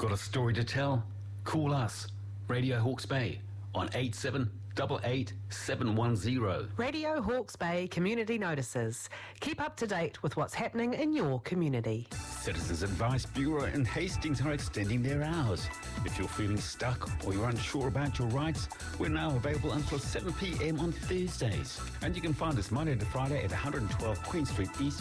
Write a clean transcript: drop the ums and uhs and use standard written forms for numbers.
Got a story to tell? Call us, Radio Hawke's Bay, on 8788 710. Radio Hawke's Bay Community Notices. Keep up to date with what's happening in your community. Citizens Advice Bureau in Hastings are extending their hours. If you're feeling stuck or you're unsure about your rights, we're now available until 7 p.m. on Thursdays. And you can find us Monday to Friday at 112 Queen Street East,